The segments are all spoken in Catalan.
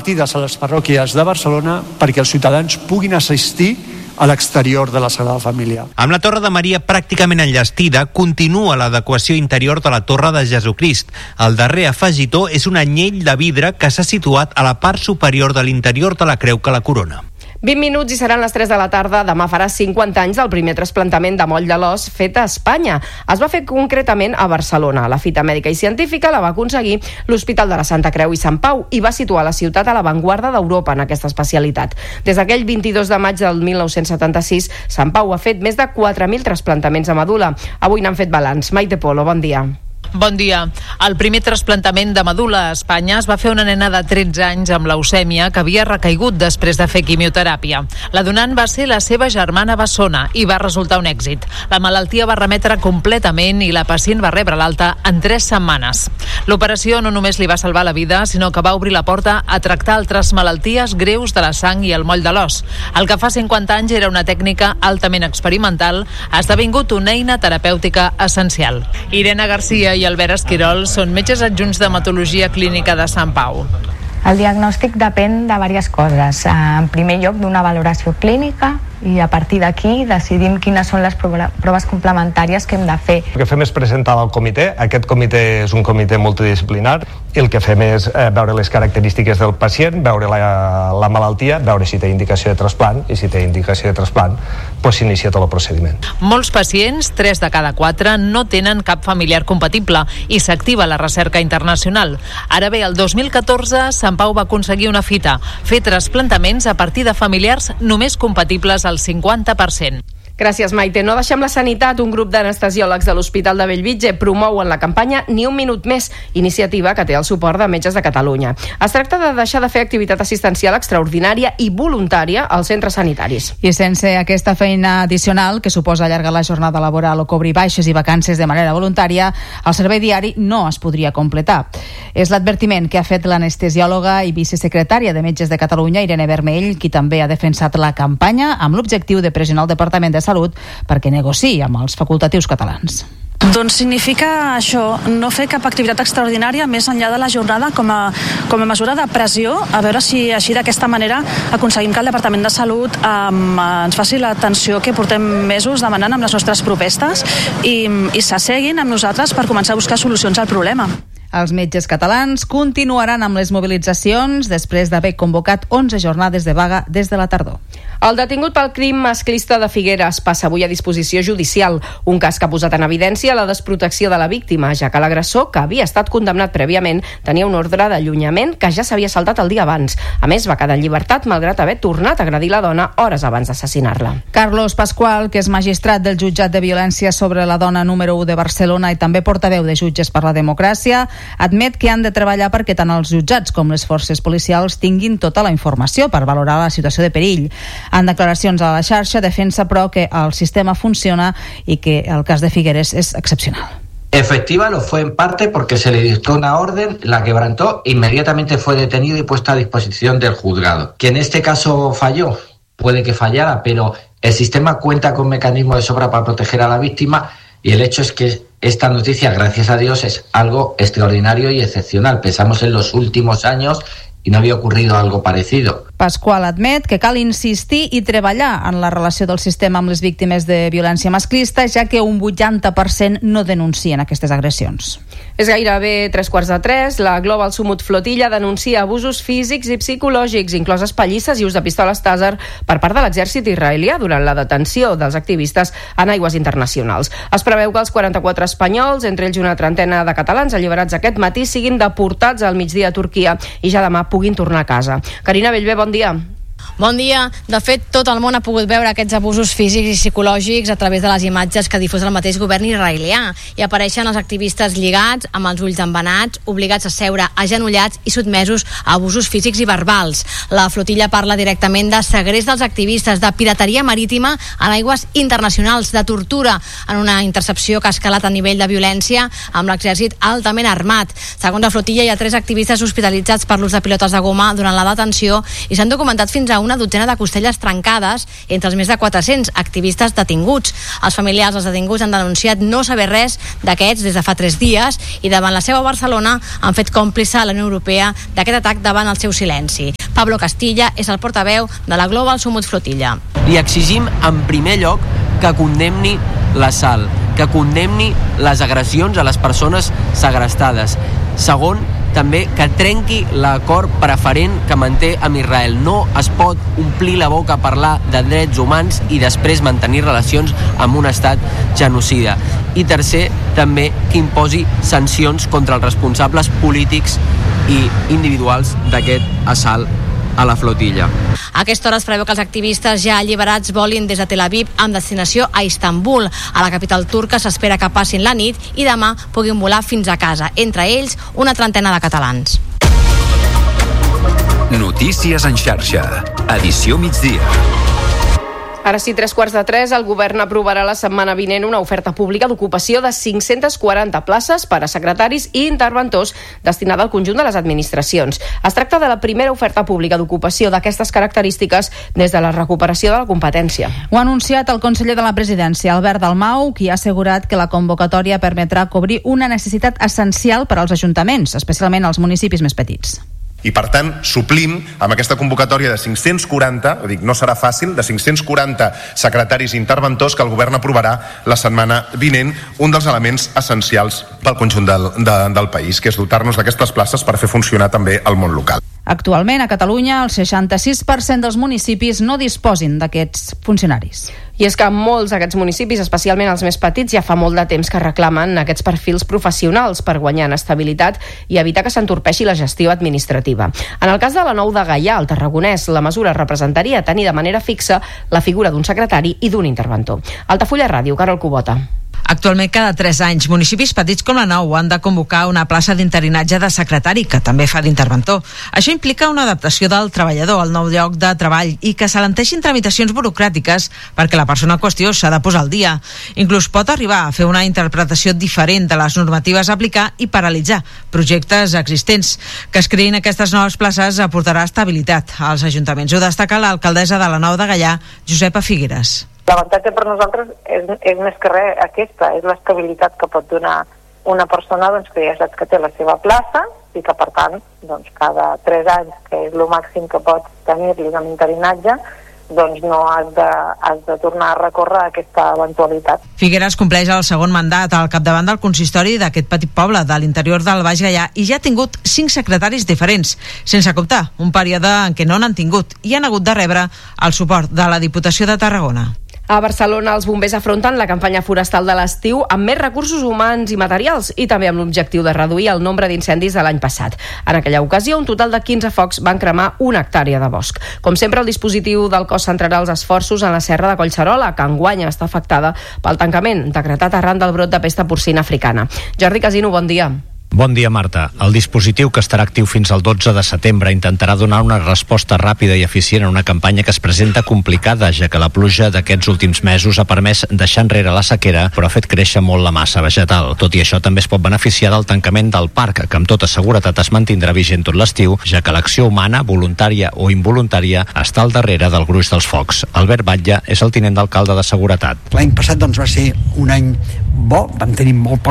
repartides a les parròquies de Barcelona perquè els ciutadans puguin assistir a l'exterior de la Sagrada Família. Amb la Torre de Maria pràcticament enllestida, continua l'adequació interior de la Torre de Jesucrist. El darrer afegitó és un anyell de vidre que s'ha situat a la part superior de l'interior de la creu que la corona. 20 minuts i seran les 3 de la tarda. Demà farà 50 anys del primer trasplantament de moll de l'os fet a Espanya. Es va fer concretament a Barcelona. La fita mèdica i científica la va aconseguir l'Hospital de la Santa Creu i Sant Pau i va situar la ciutat a l'avantguarda d'Europa en aquesta especialitat. Des d'aquell 22 de maig del 1976, Sant Pau ha fet més de 4.000 trasplantaments a medul·la. Avui n'han fet balanç. Maite Polo, bon dia. Bon dia. El primer trasplantament de medul·la a Espanya es va fer una nena de 13 anys amb leucèmia que havia recaigut després de fer quimioteràpia. La donant va ser la seva germana bessona i va resultar un èxit. La malaltia va remetre completament i la pacient va rebre l'alta en 3 setmanes. L'operació no només li va salvar la vida, sinó que va obrir la porta a tractar altres malalties greus de la sang i el moll de l'os. El que fa 50 anys era una tècnica altament experimental, ha esdevingut una eina terapèutica essencial. Irene Garcia i Albert Esquirol són metges adjunts d'hematologia clínica de Sant Pau. El diagnòstic depèn de diverses coses. En primer lloc, d'una valoració clínica, i a partir d'aquí decidim quines són les proves complementàries que hem de fer. El que fem és presentar al comitè. Aquest comitè és un comitè multidisciplinar i el que fem és veure les característiques del pacient, veure la malaltia, veure si té indicació de trasplant i si té indicació de trasplant, doncs s'inicia tot el procediment. Molts pacients, 3 de cada 4, no tenen cap familiar compatible i s'activa la recerca internacional. Ara bé, el 2014 Sant Pau va aconseguir una fita, fer trasplantaments a partir de familiars només compatibles al 50%. Gràcies, Maite. No deixem la sanitat. Un grup d'anestesiòlegs de l'Hospital de Bellvitge promouen la campanya Ni un minut més, iniciativa que té el suport de Metges de Catalunya. Es tracta de deixar de fer activitat assistencial extraordinària i voluntària als centres sanitaris. I sense aquesta feina addicional, que suposa allargar la jornada laboral o cobrir baixes i vacances de manera voluntària, el servei diari no es podria completar. És l'advertiment que ha fet l'anestesiòloga i vicesecretària de Metges de Catalunya, Irene Vermell, qui també ha defensat la campanya amb l'objectiu de pressionar el Departament de Salut perquè negociï amb els facultatius catalans. Doncs significa això, no fer cap activitat extraordinària més enllà de la jornada com a mesura de pressió, a veure si així d'aquesta manera aconseguim que el Departament de Salut ens faci l'atenció que portem mesos demanant amb les nostres propostes i s'asseguin amb nosaltres per començar a buscar solucions al problema. Els metges catalans continuaran amb les mobilitzacions després d'haver convocat 11 jornades de vaga des de la tardor. El detingut pel crim masclista de Figueres passa avui a disposició judicial, un cas que ha posat en evidència la desprotecció de la víctima, ja que l'agressor, que havia estat condemnat prèviament, tenia un ordre d'allunyament que ja s'havia saltat el dia abans. A més, va quedar en llibertat malgrat haver tornat a agredir la dona hores abans d'assassinar-la. Carlos Pascual, que és magistrat del jutjat de violència sobre la dona número 1 de Barcelona i també portaveu de Jutges per la Democràcia, admet que han de treballar perquè tant els jutjats com les forces policials tinguin tota la informació per valorar la situació de perill. En declaracions a la xarxa defensa, però, que el sistema funciona i que el cas de Figueres és excepcional. Efectiva lo fue en parte porque se le dictó una orden, la quebrantó, inmediatamente fue detenido y puesto a disposición del juzgado. Que en este caso falló, puede que fallara, pero el sistema cuenta con mecanismos de sobra para proteger a la víctima y el hecho es que esta noticia, gracias a Dios, es algo extraordinario y excepcional. Pensamos en los últimos años i no havia ocurrido algo parecido. Pascual admet que cal insistir i treballar en la relació del sistema amb les víctimes de violència masclista, ja que un 80% no denuncien aquestes agressions. És gairebé 2:45. La Global Sumut Flotilla denuncia abusos físics i psicològics, incloses pallisses i ús de pistoles Taser per part de l'exèrcit israelià durant la detenció dels activistes en aigües internacionals. Es preveu que els 44 espanyols, entre ells una trentena de catalans alliberats aquest matí, siguin deportats al migdia a Turquia i ja demà puguin tornar a casa. Carina Bellver, bon dia. Bon dia. De fet, tot el món ha pogut veure aquests abusos físics i psicològics a través de les imatges que difusa el mateix govern israelià. I apareixen els activistes lligats, amb els ulls embenats, obligats a seure agenollats i sotmesos a abusos físics i verbals. La flotilla parla directament de segrest dels activistes, de pirateria marítima en aigües internacionals, de tortura, en una intercepció que ha escalat a nivell de violència amb l'exèrcit altament armat. Segons la flotilla, hi ha 3 activistes hospitalitzats per l'ús de pilotes de goma durant la detenció i s'han documentat fins a una una dotzena de costelles trencades entre els més de 400 activistes detinguts. Els familiars dels detinguts han denunciat no saber res d'aquests des de fa 3 dies i davant la seu a Barcelona han fet còmplice a la Unió Europea d'aquest atac davant el seu silenci. Pablo Castilla és el portaveu de la Global Sumut Flotilla. Li exigim en primer lloc que condemni l'assalt, que condemni les agressions a les persones segrestades. Segon, també que trenqui l'acord preferent que manté amb Israel. No es pot omplir la boca a parlar de drets humans i després mantenir relacions amb un estat genocida. I tercer, també que imposi sancions contra els responsables polítics i individuals d'aquest assalt a la flotilla. A aquesta hora es preveu que els activistes ja alliberats volin des de Tel Aviv amb destinació a Istanbul. A la capital turca s'espera que passin la nit i demà puguin volar fins a casa, entre ells una trentena de catalans. Notícies en xarxa, edició migdia. Ara sí, 3:15, el govern aprovarà la setmana vinent una oferta pública d'ocupació de 540 places per a secretaris i interventors destinada al conjunt de les administracions. Es tracta de la primera oferta pública d'ocupació d'aquestes característiques des de la recuperació de la competència. Ho ha anunciat el conseller de la Presidència, Albert Dalmau, qui ha assegurat que la convocatòria permetrà cobrir una necessitat essencial per als ajuntaments, especialment als municipis més petits. I per tant suplim amb aquesta convocatòria de 540, no serà fàcil, de 540 secretaris i interventors que el govern aprovarà la setmana vinent, un dels elements essencials pel conjunt del país, que és dotar-nos d'aquestes places per fer funcionar també el món local. Actualment, a Catalunya, el 66% dels municipis no disposin d'aquests funcionaris. I és que molts d'aquests municipis, especialment els més petits, ja fa molt de temps que reclamen aquests perfils professionals per guanyar en estabilitat i evitar que s'entorpeixi la gestió administrativa. En el cas de la Nou de Gaià, al Tarragonès, la mesura representaria tenir de manera fixa la figura d'un secretari i d'un interventor. Altafulla Ràdio, Carol Cubota. Actualment, cada 3 anys, municipis petits com la Nou han de convocar una plaça d'interinatge de secretari, que també fa d'interventor. Això implica una adaptació del treballador al nou lloc de treball i que s'alenteixin tramitacions burocràtiques perquè la persona en qüestió s'ha de posar al dia. Inclús pot arribar a fer una interpretació diferent de les normatives a aplicar i paralitzar projectes existents. Que es creïn aquestes noves places aportarà estabilitat als ajuntaments. Ho destaca l'alcaldessa de la Nou de Gaià, Josepa Figueres. L'avantatge per nosaltres és més que res aquesta, és l'estabilitat que pot donar una persona que ja saps que té la seva plaça i que per tant cada 3 anys, que és el màxim que pots tenir-li amb interinatge, no has de tornar a recórrer aquesta eventualitat. Figueres compleix el segon mandat al capdavant del consistori d'aquest petit poble de l'interior del Baix Gaià i ja ha tingut 5 secretaris diferents, sense comptar un període en què no n'han tingut i han hagut de rebre el suport de la Diputació de Tarragona. A Barcelona, els bombers afronten la campanya forestal de l'estiu amb més recursos humans i materials i també amb l'objectiu de reduir el nombre d'incendis de l'any passat. En aquella ocasió, un total de 15 focs van cremar 1 hectàrea de bosc. Com sempre, el dispositiu del cos centrarà els esforços en la serra de Collserola, que enguany està afectada pel tancament decretat arran del brot de pesta porcina africana. Jordi Casino, bon dia. Bon dia, Marta. El dispositiu, que estarà actiu fins al 12 de setembre, intentarà donar una resposta ràpida i eficient a una campanya que es presenta complicada, ja que la pluja d'aquests últims mesos ha permès deixar enrere la sequera, però ha fet créixer molt la massa vegetal. Tot i això, també es pot beneficiar del tancament del parc, que amb tota seguretat es mantindrà vigent tot l'estiu, ja que l'acció humana, voluntària o involuntària, està al darrere del gruix dels focs. Albert Batlle és el tinent d'alcalde de Seguretat. L'any passat va ser un any bo, vam tenir molt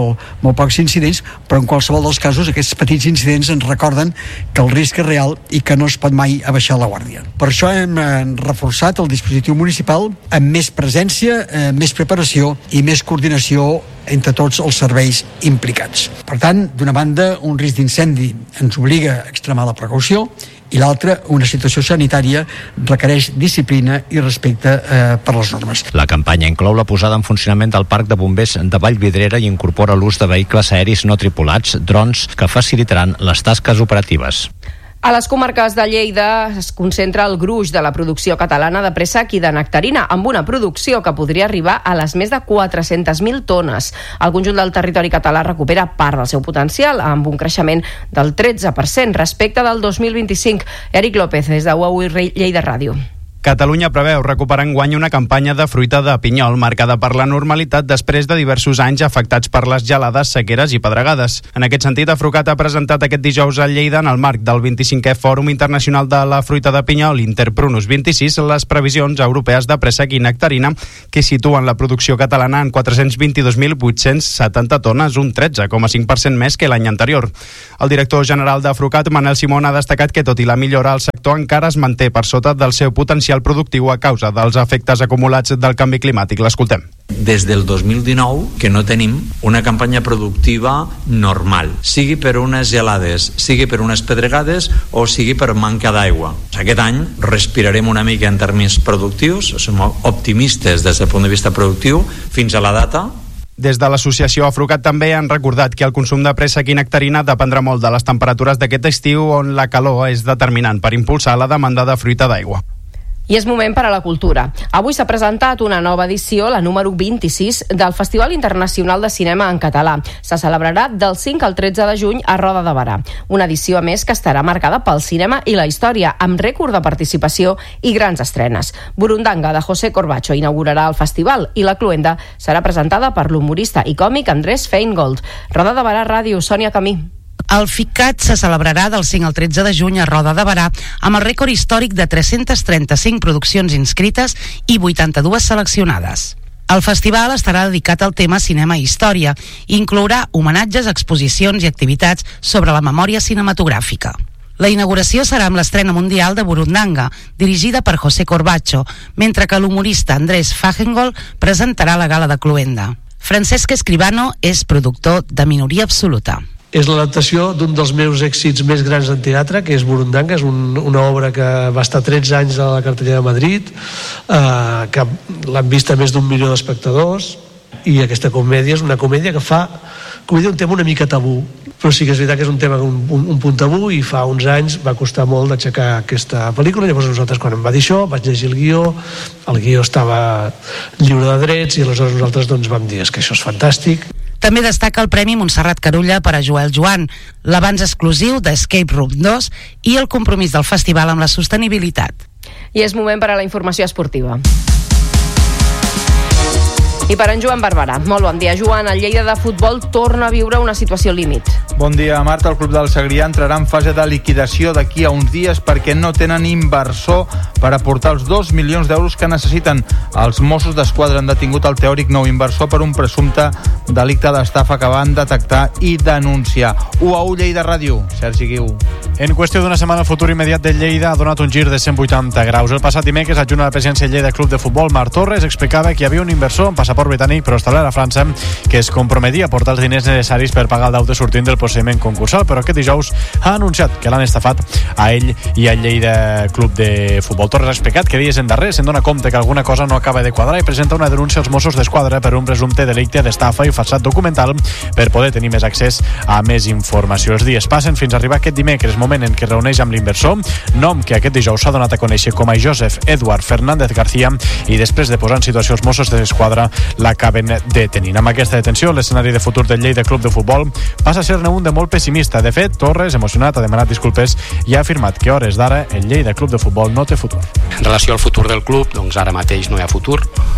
pocs incidents, però en qualsevol dels casos aquests petits incidents ens recorden que el risc és real i que no es pot mai abaixar la guàrdia. Per això hem reforçat el dispositiu municipal amb més presència, més preparació i més coordinació entre tots els serveis implicats. Per tant, d'una banda, un risc d'incendi ens obliga a extremar la precaució i l'altra, una situació sanitària requereix disciplina i respecte per les normes. La campanya inclou la posada en funcionament del Parc de Bombers de Vallvidrera i incorpora l'ús de vehicles aeris no tripulats, drons, que facilitaran les tasques operatives. A les comarques de Lleida es concentra el gruix de la producció catalana de préssec i de nectarina, amb una producció que podria arribar a les més de 400.000 tones. El conjunt del territori català recupera part del seu potencial, amb un creixement del 13% respecte del 2025. Eric López, des de UAU Lleida Ràdio. Catalunya preveu recuperar enguany una campanya de fruita de pinyol marcada per la normalitat després de diversos anys afectats per les gelades, sequeres i pedregades. En aquest sentit, Afrucat ha presentat aquest dijous a Lleida, en el marc del 25è Fòrum Internacional de la Fruita de Pinyol Interprunus 26, les previsions europees de préssec i nectarina, que situen la producció catalana en 422.870 tones, un 13,5% més que l'any anterior. El director general d'Afrucat, Manel Simón, ha destacat que tot i la millora, el sector encara es manté per sota del seu potencial productiu a causa dels efectes acumulats del canvi climàtic. L'escoltem. Des del 2019 que no tenim una campanya productiva normal, sigui per unes gelades, sigui per unes pedregades o sigui per manca d'aigua. Aquest any respirarem una mica en termes productius, som optimistes des del punt de vista productiu fins a la data. Des de l'associació Afrucat també han recordat que el consum de préssec i nectarina dependrà molt de les temperatures d'aquest estiu, on la calor és determinant per impulsar la demanda de fruita d'aigua. I és moment per a la cultura. Avui s'ha presentat una nova edició, la número 26, del Festival Internacional de Cinema en Català. Se celebrarà del 5 al 13 de juny a Roda de Berà. Una edició, a més, que estarà marcada pel cinema i la història, amb rècord de participació i grans estrenes. Burundanga, de José Corbacho, inaugurarà el festival i la cloenda serà presentada per l'humorista i còmic Andrés Feingold. Roda de Berà Ràdio, Sònia Camí. El FICAT se celebrarà del 5 al 13 de juny a Roda de Berà amb el rècord històric de 335 produccions inscrites i 82 seleccionades. El festival estarà dedicat al tema cinema i història i inclourà homenatges, exposicions i activitats sobre la memòria cinematogràfica. La inauguració serà amb l'estrena mundial de Burundanga, dirigida per José Corbacho, mentre que l'humorista Andrés Feingold presentarà la gala de cloenda. Francesc Escribano és productor de Minoria Absoluta. És l'adaptació d'un dels meus èxits més grans en teatre, que és Burundanga. És una obra que va estar 13 anys a la cartellera de Madrid, que l'han vist a més d'1 milió d'espectadors, i aquesta comèdia és una comèdia que fa un tema una mica tabú, però sí que és veritat que és un tema un punt tabú, i fa uns anys va costar molt d'aixecar aquesta pel·lícula. Llavors nosaltres, quan em va dir això, vaig llegir el guió estava lliure de drets, i aleshores nosaltres vam dir que això és fantàstic. També destaca el Premi Montserrat Carulla per a Joel Joan, l'avanç exclusiu d'Escape Room 2 i el compromís del festival amb la sostenibilitat. I és moment per a la informació esportiva. I per en Joan Barberà. Molt bon dia, Joan. El Lleida de futbol torna a viure una situació límit. Bon dia, Marta. El club del Segrià entrarà en fase de liquidació d'aquí a uns dies perquè no tenen inversor per aportar els 2 milions d'euros que necessiten. Els Mossos d'Esquadra han detingut el teòric nou inversor per un presumpte delicte d'estafa que van detectar i denunciar. 1-1 Lleida Ràdio. Sergi Guiu. En qüestió d'una setmana, el futur immediat del Lleida ha donat un gir de 180 graus. El passat dimecres, adjunt a la presidència del Lleida Club de Futbol, Marc Torres, explicava que hi havia un inversor amb passaport britànic però establert a França que es comprometia a portar els diners necessaris per pagar el deute sortint del procediment concursal, però aquest dijous ha anunciat que l'han estafat a ell i al Lleida Club de Futbol. Torres ha explicat que dies endarrere se'n dona compte que alguna cosa no acaba de quadrar i presenta una denúncia als Mossos d'Esquadra per un presumpte delicte d'estafa i falsedat documental per poder tenir més accés a més informació. Els dies passen fins a arribar aquest dimecres, moment en què reuneix amb l'inversor, nom que aquest dijous s'ha donat a conèixer com a Joseph Edward Fernández García, i després de posar en situació els Mossos d'Esquadra l'acaben detenint. Amb aquesta detenció, l'escenari de futur del Lleida Club de Futbol passa a ser-ne un de molt pessimista. De fet, Torres, emocionat, ha demanat disculpes i ha afirmat que a hores d'ara el Lleida Club de Futbol no té futur. En relació al futur del club, doncs ara mateix no hi ha futur.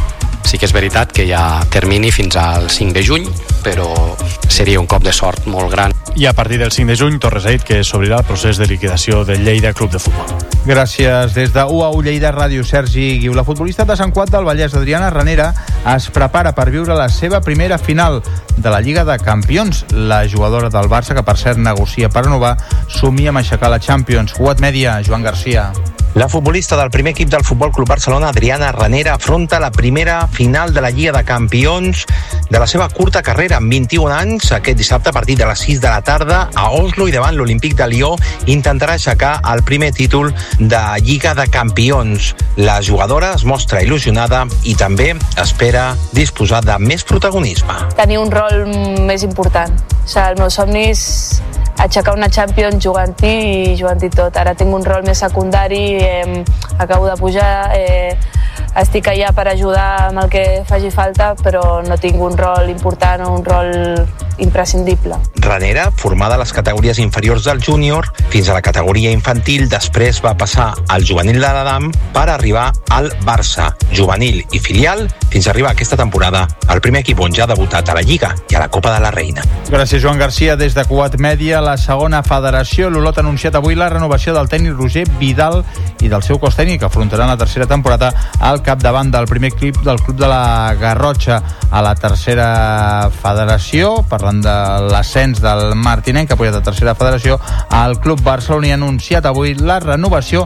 Sí que és veritat que hi ha termini fins al 5 de juny, però seria un cop de sort molt gran. I a partir del 5 de juny, Torres ha dit que s'obrirà el procés de liquidació del Lleida Club de Futbol. Gràcies. Des de 1-1 Lleida Ràdio, Sergi Guiu. La futbolista de Sant Cugat del Vallès, Adriana Ranera, es prepara per viure la seva primera final de la Lliga de Campions. La jugadora del Barça, que per cert negocia per renovar, somia amb aixecar la Champions. Cugat Mèdia, Joan Garcia. La futbolista del primer equip del Futbol Club Barcelona, Adriana Ranera, afronta la primera final de la Lliga de Campions de la seva curta carrera amb 21 anys. Aquest dissabte, a partir de les 6 de la tarda, a Oslo i davant l'Olímpic de Lió, intentarà aixecar el primer títol de Lliga de Campions. La jugadora es mostra il·lusionada i també espera disposar de més protagonisme. Tenir un rol més important. El meu somni és aixecar una Champions jugant-hi i jugant-hi tot. Ara tinc un rol més secundari, acabo de pujar, estic allà per ajudar amb el que faci falta, però no tinc un rol important o un rol imprescindible. Ranera, formada a les categories inferiors del júnior fins a la categoria infantil, després va passar al juvenil de l'Adam per arribar al Barça, juvenil i filial, fins a arribar aquesta temporada al primer equip on ja ha debutat a la Lliga i a la Copa de la Reina. Gràcies, Joan Garcia. Des de Cuat Mèdia, la segona federació. L'Olot ha anunciat avui la renovació del tècnic Roger Vidal i del seu cos tècnic, que afrontaran la tercera temporada al capdavant del primer equip del club de la Garrotxa. A la tercera federació, parlant de l'ascens del Martinenc, que ha pujat a tercera federació, el club barceloní ha anunciat avui la renovació